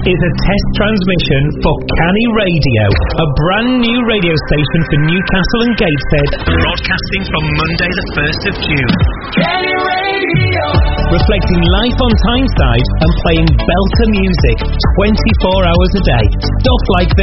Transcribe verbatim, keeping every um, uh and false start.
is a test transmission for Canny Radio, a brand new radio station for Newcastle and Gateshead, broadcasting from Monday the first of June. Canny Radio! Reflecting life on Tyneside and playing belter music twenty-four hours a day. Stuff like this.